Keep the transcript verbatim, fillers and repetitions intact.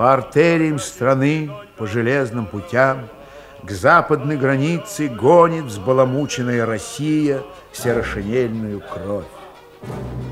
По артериям страны, по железным путям к западной границе гонит взбаламученная Россия серошинельную кровь.